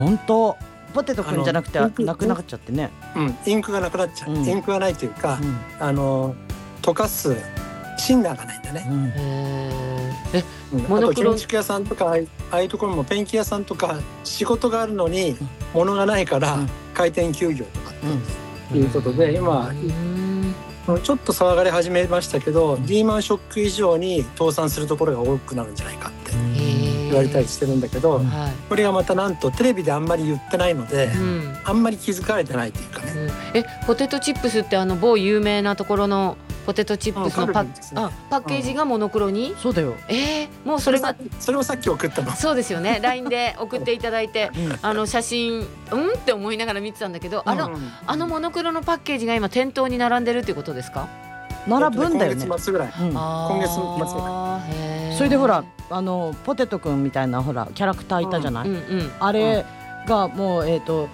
本当ポテトくんじゃなくてインクなくなっちゃってね。 インクがなくなっちゃう、 うんインクがないというか、 うん溶かすシンナーがないんだね。 うんあと建築屋さんとかああいうところもペンキ屋さんとか仕事があるのに物がないから開店休業とかっていうことで、今ちょっと騒がれ始めましたけど、リーマンショック以上に倒産するところが多くなるんじゃないかって言われたりしてるんだけど、これがまたなんとテレビであんまり言ってないので、あんまり気づかれてないというかね。 ポテトチップスって某有名なところのポテトチップスのパッケージがモノクロに、 そうだよ。 もうそれがそれをさっき送ったの。 そうですよね。LINE で送っていただいて、写真って思いながら見てたんだけど、あのモノクロのパッケージが今店頭に並んでるっていうことですか？ 並ぶんだよね。 今月末ぐらい。今月末ぐらい。 それでほらポテトくんみたいなほらキャラクターいたじゃない。あれがもう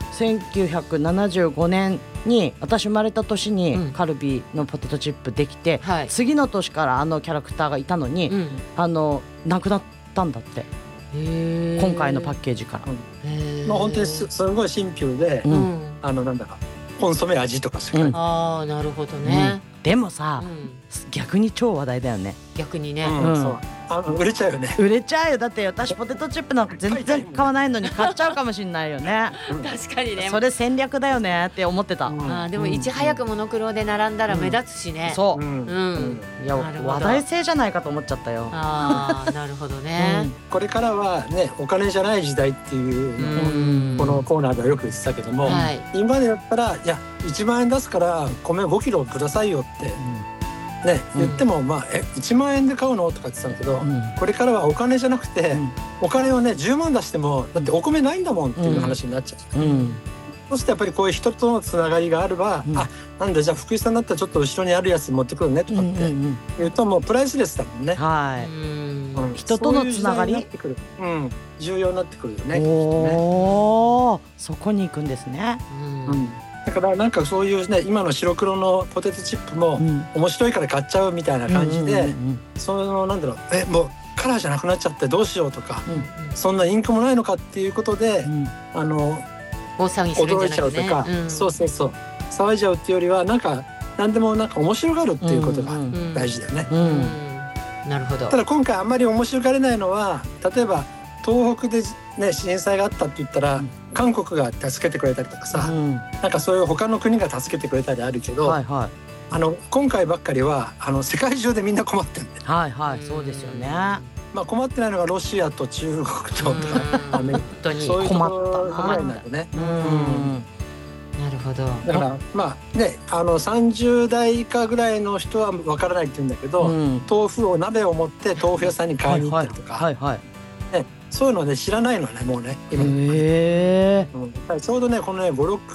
1975年に私生まれた年にカルビのポテトチップできて、次の年からキャラクターがいたのに、なくなったんだって。今回のパッケージから。 本当にすごいシンプルで、なんだかコンソメ味とかしかない。 ああ、なるほどね。 でもさ、逆に超話題だよね。 逆にね。 売れちゃうよね。 売れちゃうよ。だって私ポテトチップなんか全然買わないのに買っちゃうかもしれないよね。 確かにね。 それ戦略だよねって思ってた。 でもいち早くモノクロで並んだら目立つしね。 そう。いや話題性じゃないかと思っちゃったよ。 ああ、なるほどね。 これからはね、お金じゃない時代っていうのをこのコーナーではよく言ってたけども、今までだったらいや1万円出すから米5キロくださいよってね、言っても1万円で買うのとか言ってたんだけど、これからはお金じゃなくて、お金をね10万出してもだってお米ないんだもんっていう話になっちゃう。そうするとやっぱりこういう人とのつながりがあれば、なんだじゃあ福井さんだったらちょっと後ろにあるやつ持ってくるねとかって言うともうプライスレスだもんね。 人とのつながり重要になってくるよね。 そこに行くんですね。 だからなんかそういうね、今の白黒のポテトチップも面白いから買っちゃうみたいな感じで、なんだろう、もうカラーじゃなくなっちゃってどうしようとか、そんなインクもないのかっていうことで大騒ぎするんじゃなくてね、 驚いちゃうとか、そう騒いじゃうっていうよりはなんか何でもなんか面白がるっていうことが大事だよね。 なるほど。 ただ今回あんまり面白がれないのは、例えば東北でね震災があったって言ったら、韓国が助けてくれたりとかさ、なんかそういう他の国が助けてくれたりあるけど、今回ばっかりは世界中でみんな困ってるんで。 そうですよね。 困ってないのがロシアと中国とアメリカ、そういうところぐらいになるね。 なるほど。 だからね、30代以下ぐらいの人は分からないって言うんだけど、豆腐を鍋を持って豆腐屋さんに買いに行ったりとか、そういうのね知らないのね、もうね今。ちょうどねこのね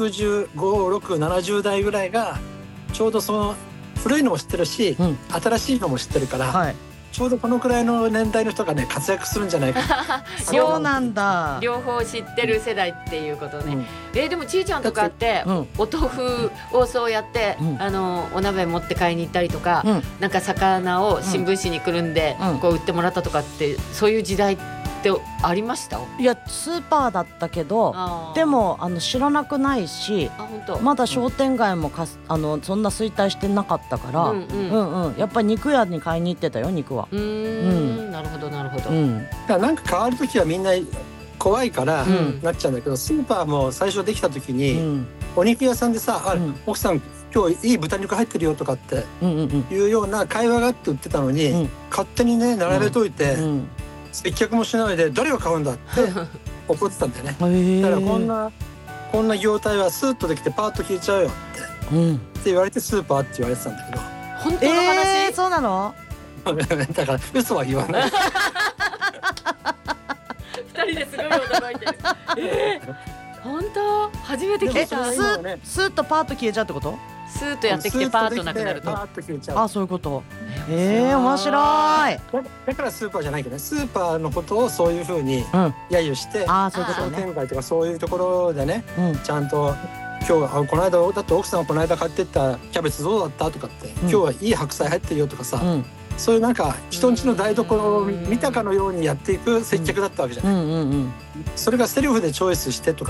56070代ぐらいがちょうどその古いのも知ってるし、新しいのも知ってるから、ちょうどこのくらいの年代の人がね活躍するんじゃないか。 そうなんだ。 両方知ってる世代っていうことね。でもちーちゃんとかってお豆腐をそうやってお鍋持って買いに行ったりとか、なんか魚を新聞紙にくるんでこう売ってもらったとかって、そういう時代ってありました？ いやスーパーだったけど、でも知らなくないし、まだ商店街もそんな衰退してなかったから、やっぱり肉屋に買いに行ってたよ、肉は。 なるほどなるほど。 だからなんか変わる時はみんな怖いからなっちゃうんだけど、スーパーも最初できた時にお肉屋さんでさ、奥さん今日いい豚肉入ってるよとかっていうような会話があって売ってたのに、勝手にね並べといて接客もしないで誰が買うんだって怒ってたんだよね。だからこんな業態はスーッとできてパーッと消えちゃうよって言われてスーパーって言われてたんだけど。 本当の話？ そうなの？ だから嘘は言わない。 二人ですごい驚いてる。本当？初めて聞いた。 スーッとパーッと消えちゃうってこと？ スーッとやってきてパーッとなくなると。 そういうこと。面白い。 だからスーパーじゃないけどね、スーパーのことをそういう風に揶揄して、商店街とかそういうところでね、ちゃんと今日この間だって奥さんがこの間買ってったキャベツどうだったとかって、今日はいい白菜入ってるよとかさ、 そういうなんか人んちの台所を見たかのようにやっていく接客だったわけじゃない。それがセルフでチョイスしてとか